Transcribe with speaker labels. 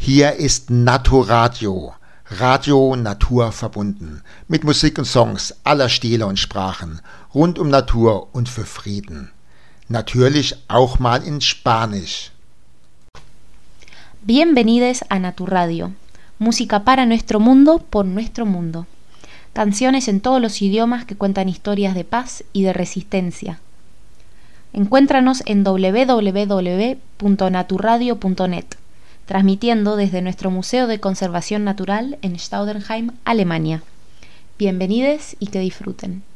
Speaker 1: Hier ist Naturradio, Radio Natur verbunden, mit Musik und Songs aller Stile und Sprachen, rund um Natur und für Frieden. Natürlich auch mal in Spanisch.
Speaker 2: Bienvenidos a Naturradio, música para nuestro mundo, por nuestro mundo. Canciones en todos los idiomas que cuentan historias de paz y de resistencia. Encuéntranos en www.naturradio.net, transmitiendo desde nuestro Museo de Conservación Natural en Staudenheim, Alemania. Bienvenidos y que disfruten.